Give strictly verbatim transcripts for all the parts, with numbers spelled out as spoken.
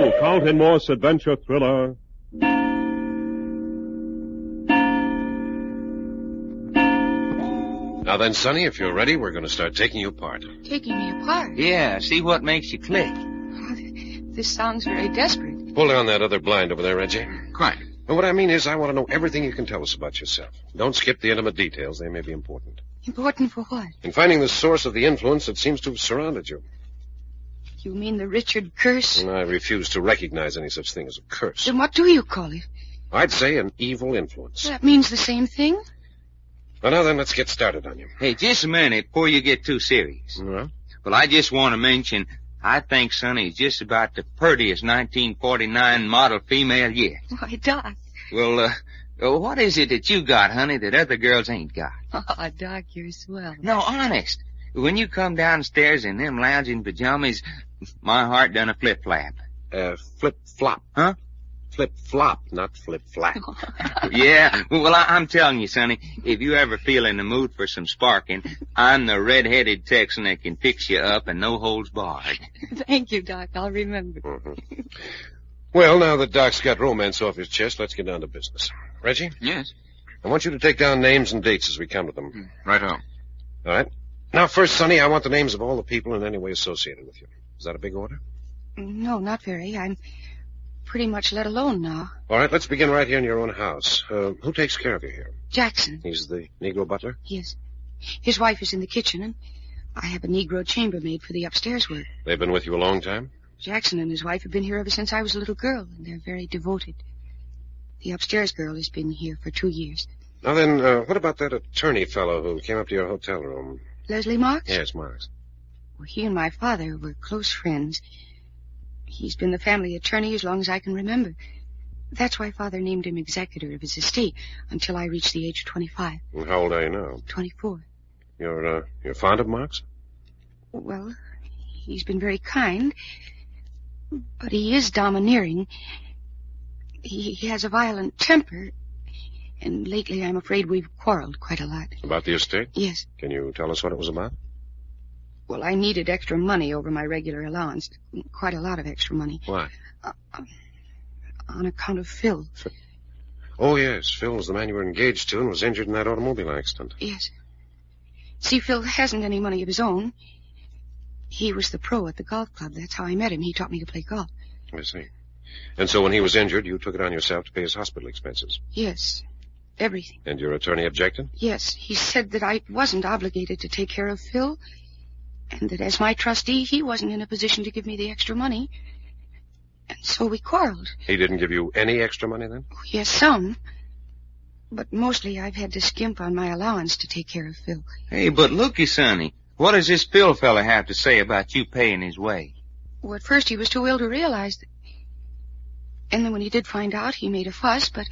new Carlton Morse adventure thriller, Now then, Sonny, if you're ready, we're going to start taking you apart. Taking me apart? Yeah, see what makes you click. This sounds very desperate. Pull down that other blind over there, Reggie. Quite. And what I mean is I want to know everything you can tell us about yourself. Don't skip the intimate details. They may be important. Important for what? In finding the source of the influence that seems to have surrounded you. You mean the Richard curse? And I refuse to recognize any such thing as a curse. Then what do you call it? I'd say an evil influence. That means the same thing? Well, now then, let's get started on you. Hey, just a minute before you get too serious. Well? Well, I just want to mention, I think Sonny's just about the prettiest nineteen forty-nine model female yet. Why, Doc. Well, uh, uh, what is it that you got, honey, that other girls ain't got? Oh, Doc, you're swell. No, honest. When you come downstairs in them lounging pajamas, my heart done a flip-flap. Uh, flip-flop. Huh? Flip-flop, not flip-flap. Yeah, well, I, I'm telling you, Sonny, if you ever feel in the mood for some sparking, I'm the red-headed Texan that can fix you up and no holds barred. Thank you, Doc. I'll remember. Mm-hmm. Well, now that Doc's got romance off his chest, let's get down to business. Reggie? Yes? I want you to take down names and dates as we come to them. Right on. All right. Now, first, Sonny, I want the names of all the people in any way associated with you. Is that a big order? No, not very. I'm pretty much let alone now. All right, let's begin right here in your own house. Uh, who takes care of you here? Jackson. He's the Negro butler? Yes. His wife is in the kitchen, and I have a Negro chambermaid for the upstairs work. They've been with you a long time? Jackson and his wife have been here ever since I was a little girl, and they're very devoted. The upstairs girl has been here for two years. Now then, uh, what about that attorney fellow who came up to your hotel room? Leslie Marks? Yes, Marks. Well, he and my father were close friends. He's been the family attorney as long as I can remember. That's why Father named him executor of his estate until I reached the age of twenty-five. And how old are you now? twenty-four. You're, uh, you're fond of Marks? Well, he's been very kind, but he is domineering. He, he has a violent temper, and lately I'm afraid we've quarreled quite a lot. About the estate? Yes. Can you tell us what it was about? Well, I needed extra money over my regular allowance. Quite a lot of extra money. Why? Uh, on account of Phil. Oh, yes. Phil was the man you were engaged to and was injured in that automobile accident. Yes. See, Phil hasn't any money of his own. He was the pro at the golf club. That's how I met him. He taught me to play golf. I see. And so when he was injured, you took it on yourself to pay his hospital expenses? Yes. Everything. And your attorney objected? Yes. He said that I wasn't obligated to take care of Phil, and that as my trustee, he wasn't in a position to give me the extra money. And so we quarreled. He didn't give you any extra money then? Oh, yes, some. But mostly I've had to skimp on my allowance to take care of Phil. Hey, but looky, Sonny, what does this Phil fella have to say about you paying his way? Well, at first he was too ill to realize that. And then when he did find out, he made a fuss, but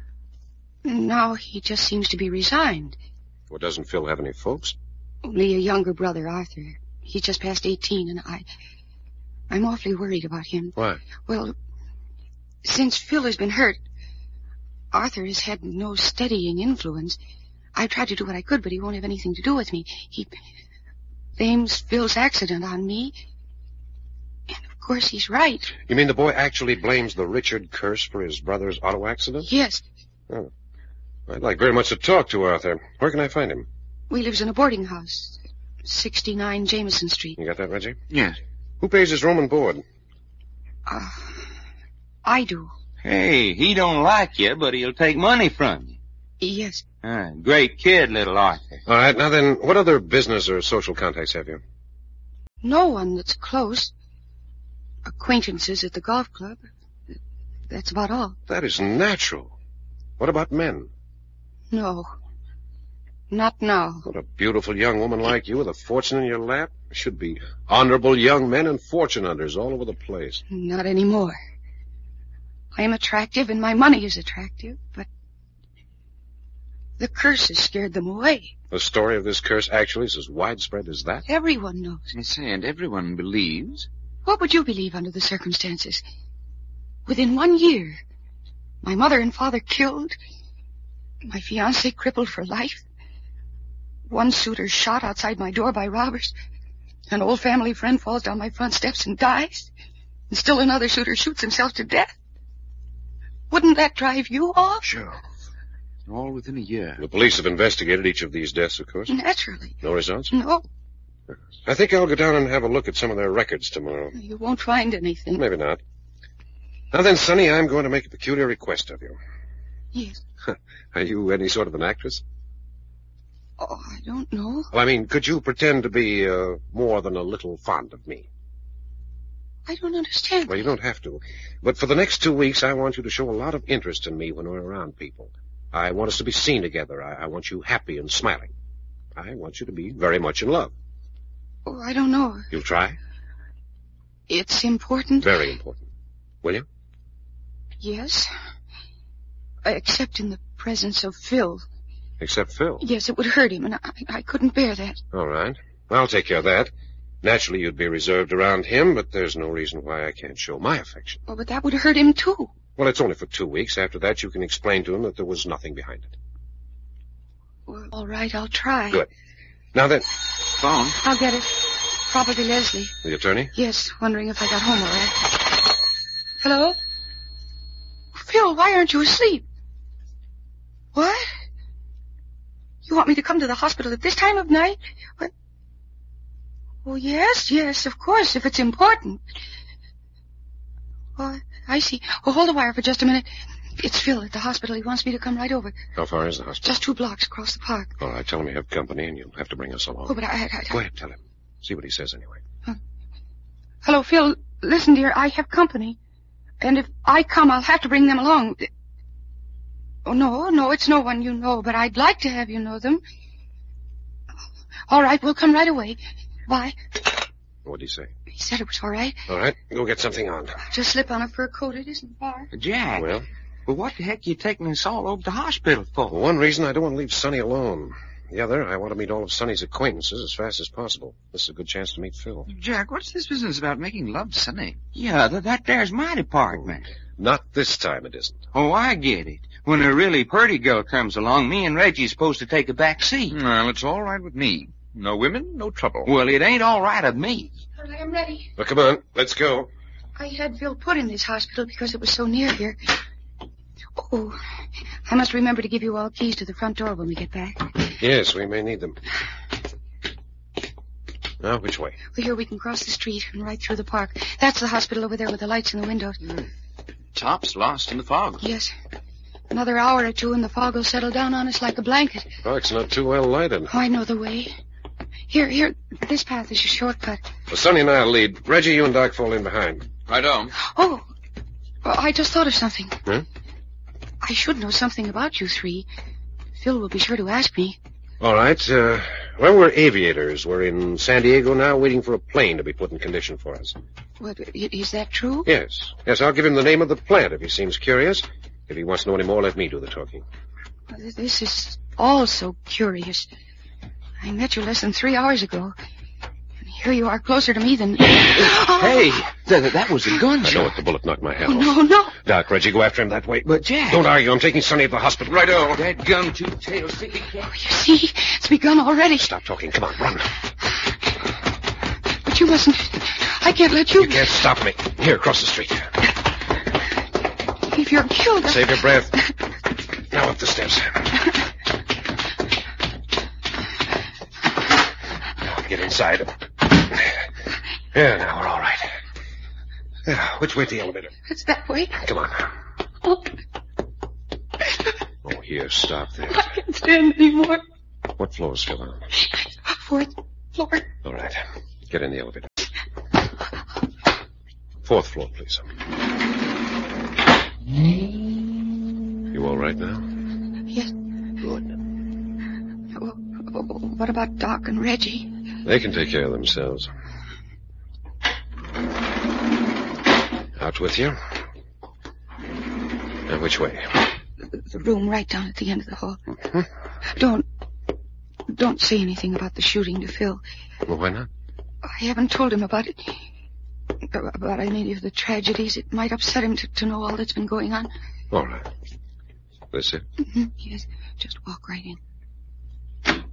now he just seems to be resigned. Well, doesn't Phil have any folks? Only a younger brother, Arthur. He's just past eighteen, and I... I'm awfully worried about him. Why? Well, since Phil has been hurt, Arthur has had no steadying influence. I tried to do what I could, but he won't have anything to do with me. He blames Phil's accident on me. And of course he's right. You mean the boy actually blames the Richard curse for his brother's auto accident? Yes. Oh. I'd like very much to talk to Arthur. Where can I find him? We lives in a boarding house, sixty-nine Jameson Street. You got that, Reggie? Yes. Who pays his room and board? Uh, I do. Hey, he don't like you, but he'll take money from you. Yes. Ah, great kid, little Arthur. All right, now then, what other business or social contacts have you? No one that's close. Acquaintances at the golf club. That's about all. That is natural. What about men? No. Not now. What a beautiful young woman like you with a fortune in your lap. There should be honorable young men and fortune hunters all over the place. Not anymore. I am attractive and my money is attractive, but the curse has scared them away. The story of this curse actually is as widespread as that? Everyone knows. I say, and everyone believes. What would you believe under the circumstances? Within one year, my mother and father killed, my fiancé crippled for life, one suitor shot outside my door by robbers, an old family friend falls down my front steps and dies, and still another shooter shoots himself to death. Wouldn't that drive you off? Sure. All within a year. The police have investigated each of these deaths, of course. Naturally. No results? No, I think I'll go down and have a look at some of their records tomorrow. you won't find anything. Maybe not. Now then, Sonny, I'm going to make a peculiar request of you. Yes. Are you any sort of an actress? Oh, I don't know. Well, I mean, could you pretend to be uh, more than a little fond of me? I don't understand. Well, you don't have to. But for the next two weeks, I want you to show a lot of interest in me when we're around people. I want us to be seen together. I, I want you happy and smiling. I want you to be very much in love. Oh, I don't know. You'll try? It's important. Very important. Will you? Yes. Except in the presence of Phil. Except Phil. Yes, it would hurt him, and I, I couldn't bear that. All right. I'll take care of that. Naturally, you'd be reserved around him, but there's no reason why I can't show my affection. Oh, but that would hurt him, too. Well, it's only for two weeks. After that, you can explain to him that there was nothing behind it. Well, all right, I'll try. Good. Now then, Phone? I'll get it. Probably Leslie. the attorney? Yes, wondering if I got home all right. Hello? Phil, why aren't you asleep? What? You want me to come to the hospital at this time of night? What? Oh, yes, yes, of course, if it's important. Oh, I see. Oh, hold the wire for just a minute. It's Phil at the hospital. He wants me to come right over. How far is the hospital? Just two blocks across the park. All right, tell him you have company and you'll have to bring us along. Oh, but I... I, I Go ahead, tell him. See what he says anyway. Huh. Hello, Phil. Listen, dear, I have company. And if I come, I'll have to bring them along. Oh, no, no, it's no one you know, but I'd like to have you know them. All right, we'll come right away. Bye. What'd he say? He said it was all right. All right, go get something on. Just slip on a fur coat. It isn't far. Jack. Well? Well, what the heck are you taking us all over to the hospital for? For one reason, I don't want to leave Sonny alone. The other, I want to meet all of Sonny's acquaintances as fast as possible. This is a good chance to meet Phil. Jack, what's this business about making love to Sonny? Yeah, that, that there's my department. Not this time, it isn't. Oh, I get it. When a really pretty girl comes along, me and Reggie's supposed to take a back seat. Well, it's all right with me. No women, no trouble. Well, it ain't all right of me. I'm ready. Well, come on, let's go. I had Phil put in this hospital because it was so near here. Oh, I must remember to give you all keys to the front door when we get back. Yes, we may need them. Now, which way? Well, here we can cross the street and right through the park. That's the hospital over there with the lights in the windows. Mm. Top's lost in the fog. Yes. Another hour or two and the fog will settle down on us like a blanket. Park's not too well lighted. Oh, I know the way. Here, here, this path is a shortcut. Well, Sonny and I'll lead. Reggie, you and Doc fall in behind. Right on. Oh, well, I just thought of something. Huh? I should know something about you three. Phil will be sure to ask me. All right. Uh, well, we're aviators. We're in San Diego now waiting for a plane to be put in condition for us. What, i- is that true? Yes. Yes, I'll give him the name of the plant if he seems curious. If he wants to know any more, let me do the talking. This is all so curious. I met you less than three hours ago. And here you are closer to me than... Hey, that, that was a I know gunshot. it. The bullet knocked my head Oh, off. no, no. Doc, Reggie, go after him that way. But, Jack... Don't argue. I'm taking Sonny to the hospital. Right on. That gum two-tailed sticky cat. You see, it's begun already. Stop talking. Come on, run. But you mustn't... I can't let you... You can't stop me. Here, across the street. If you're killed... Save your breath. Now up the steps. Now get inside. Yeah, now we're all right. Yeah, which way's the elevator? It's that way. Come on. Oh, Oh, here, stop there. I can't stand anymore. What floor is Phil on? Fourth floor. All right. Get in the elevator. Fourth floor, please. You all right now? Yes. Good. Well, what about Doc and Reggie? They can take care of themselves. Out with you. Now, which way? The, the room right down at the end of the hall. Don't... Don't say anything about the shooting to Phil. Well, why not? I haven't told him about it. About any of the tragedies. It might upset him to, to know all that's been going on. All right. This it? Mm-hmm. Yes. Just walk right in.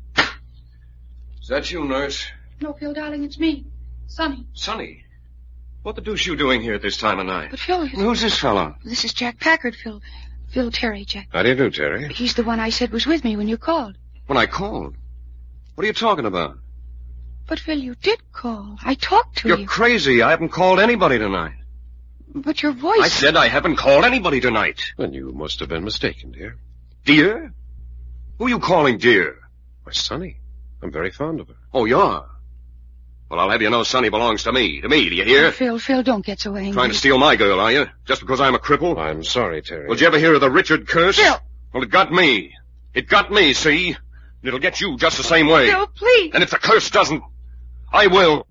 Is that you, nurse? No, Phil, darling, it's me. Sonny. Sonny. What the deuce you doing here at this time of night? But Phil, Who's this fellow? this is Jack Packard, Phil. Phil Terry, Jack. How do you do, Terry? He's the one I said was with me when you called. When I called? What are you talking about? But, Phil, you did call. I talked to You're you. crazy. I haven't called anybody tonight. But your voice... I said I haven't called anybody tonight. Then you must have been mistaken, dear. Dear? Who are you calling dear? Why, Sonny. I'm very fond of her. Oh, you are? Well, I'll have you know Sonny belongs to me. To me, do you hear? Oh, Phil, Phil, don't get so angry. Trying to steal my girl, are you? Just because I'm a cripple? I'm sorry, Terry. Well, did you ever hear of the Richard curse? Phil! Well, it got me. It got me, see? And it'll get you just the same way. Phil, please. And if the curse doesn't, I will.